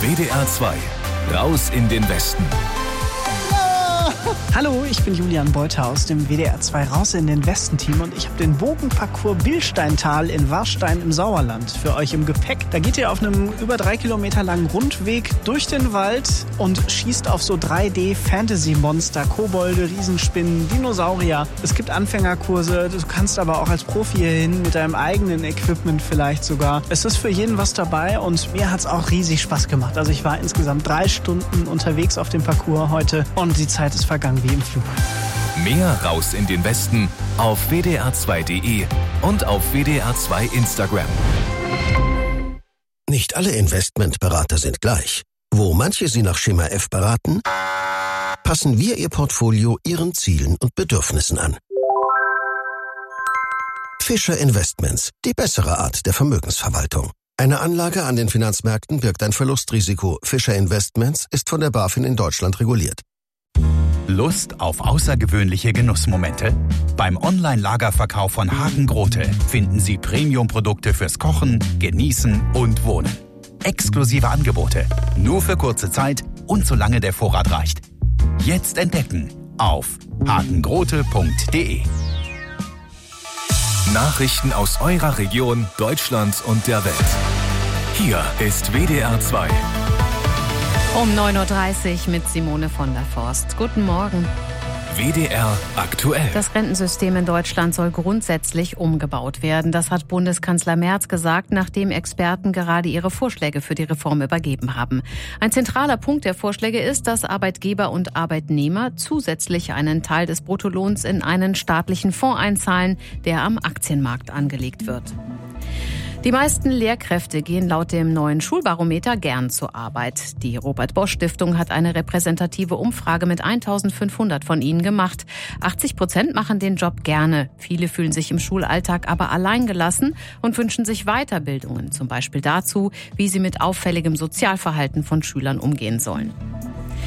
WDR 2. Raus in den Westen. Hallo, ich bin Julian Beuter aus dem WDR 2 Raus in den Westen-Team und ich habe den Bogenparcours Bilsteintal in Warstein im Sauerland für euch im Gepäck. Da geht ihr auf einem über 3 Kilometer langen Rundweg durch den Wald und schießt auf so 3D-Fantasy-Monster, Kobolde, Riesenspinnen, Dinosaurier. Es gibt Anfängerkurse, du kannst aber auch als Profi hierhin mit deinem eigenen Equipment vielleicht sogar. Es ist für jeden was dabei und mir hat es auch riesig Spaß gemacht. Also ich war insgesamt 3 Stunden unterwegs auf dem Parcours heute und die Zeit ist vergangen wie im Flug. Mehr Raus in den Westen auf wdr2.de und auf WDR 2 Instagram. Nicht alle Investmentberater sind gleich. Wo manche Sie nach Schema F beraten, passen wir Ihr Portfolio Ihren Zielen und Bedürfnissen an. Fischer Investments, die bessere Art der Vermögensverwaltung. Eine Anlage an den Finanzmärkten birgt ein Verlustrisiko. Fischer Investments ist von der BaFin in Deutschland reguliert. Lust auf außergewöhnliche Genussmomente? Beim Online-Lagerverkauf von Hagen Grote finden Sie Premium-Produkte fürs Kochen, Genießen und Wohnen. Exklusive Angebote, nur für kurze Zeit und solange der Vorrat reicht. Jetzt entdecken auf hagengrote.de. Nachrichten aus eurer Region, Deutschland und der Welt. Hier ist WDR 2. Um 9.30 Uhr mit Simone von der Forst. Guten Morgen. WDR aktuell. Das Rentensystem in Deutschland soll grundsätzlich umgebaut werden. Das hat Bundeskanzler Merz gesagt, nachdem Experten gerade ihre Vorschläge für die Reform übergeben haben. Ein zentraler Punkt der Vorschläge ist, dass Arbeitgeber und Arbeitnehmer zusätzlich einen Teil des Bruttolohns in einen staatlichen Fonds einzahlen, der am Aktienmarkt angelegt wird. Die meisten Lehrkräfte gehen laut dem neuen Schulbarometer gern zur Arbeit. Die Robert-Bosch-Stiftung hat eine repräsentative Umfrage mit 1.500 von ihnen gemacht. 80% machen den Job gerne. Viele fühlen sich im Schulalltag aber alleingelassen und wünschen sich Weiterbildungen, zum Beispiel dazu, wie sie mit auffälligem Sozialverhalten von Schülern umgehen sollen.